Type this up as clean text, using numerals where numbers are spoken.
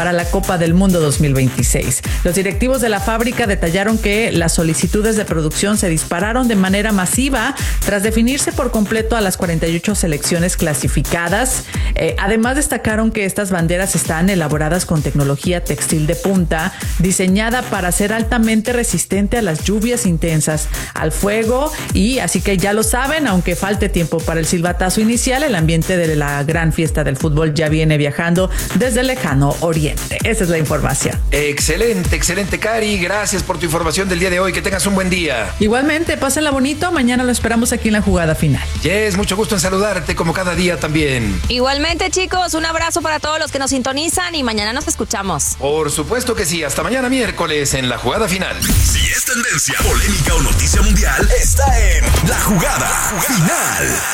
para la Copa del Mundo 2026. Los directivos de la fábrica detallaron que las solicitudes de producción se dispararon de manera masiva tras definirse por completo a las 48 selecciones clasificadas. Además, destacaron que estas banderas están elaboradas con tecnología textil de punta, diseñada para ser altamente resistente a las lluvias intensas, al fuego, y así que ya lo saben, aunque falte tiempo para el silbatazo inicial, el ambiente de la gran fiesta del fútbol ya viene viajando desde el lejano oriente. Esa es la información. Excelente, Cari. Gracias por tu información del día de hoy. Que tengas un buen día. Igualmente, pásenla bonito. Mañana lo esperamos aquí en la jugada final. Yes, mucho gusto en saludarte como cada día también. Igualmente, chicos, un abrazo para todos los que nos sintonizan y mañana nos escuchamos. Por supuesto que sí. Hasta mañana miércoles en la jugada final. Si es tendencia, polémica o noticia mundial, está en La Jugada Final.